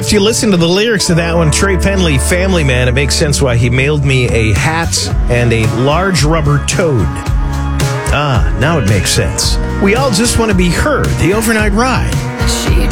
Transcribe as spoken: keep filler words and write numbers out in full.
after you listen to the lyrics of that one, Trey Penley, Family Man, it makes sense why he mailed me a hat and a large rubber toad. Ah, now it makes sense. We all just want to be heard. The overnight ride. She